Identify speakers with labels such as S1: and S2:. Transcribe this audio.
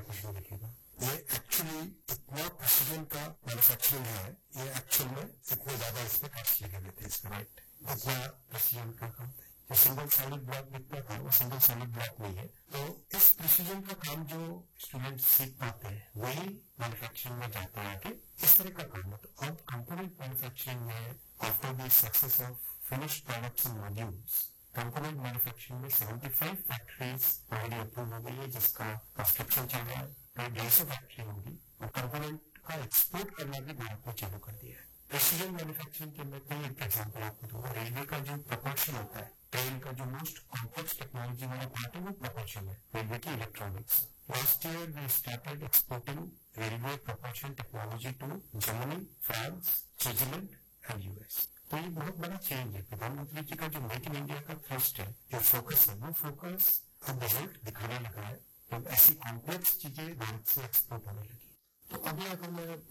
S1: कुछ नहीं दिखेगा। ये एक्चुअली इतना प्रिसीजन का मैन्युफैक्चरिंग है, ये एक्चुअल में इतने ज्यादा इसमें कास्ट लगे हुए थे इसमें, राइट? इतना प्रिसीजन का काम था। जो सिंगल सॉलिड ब्लॉक दिखता था वो सिंगल सॉलिड ब्लॉक नहीं है। तो इस प्रिसीजन का काम जो स्टूडेंट सीख पाते हैं वही मैन्युफैक्चरिंग में जाते हैं आगे, इस तरह का काम है। तो अब कंपोनेंट मैन्युफैक्चरिंग में after the success of finished products and modules, component manufacturing में 75 फैक्ट्रीज ऑलरेडी अप्रूव हो गई है, जिसका कंस्ट्रक्शन चल रहा है। तो 150 फैक्ट्री होगी और कंपोनेंट का एक्सपोर्ट करना भी भारत में चालू कर दिया है। प्रिसीजन मैन्युफैक्चरिंग के मैं कोई एक एग्जाम्पल आपको दूंगा। रेलवे का जो प्रपोर्शन होता है, ट्रेन का जो मोस्ट कॉम्प्लेक्स टेक्नोलॉजी वाला पार्ट है वो प्रपोर्शन है, रेलवे की electronics. Last year we started exporting railway proportion technology to Germany, France, Switzerland and US. तो ये बहुत बड़ा चेंज है। प्रधानमंत्री जी का जो मेक इन इंडिया का थ्रस्ट है, जो फोकस है, वो फोकस अब रिजल्ट दिखाने लगा है। तो ऐसी कॉम्प्लेक्स चीजें भारत से एक्सपोर्ट होने लगी। तो अभी अगर मैं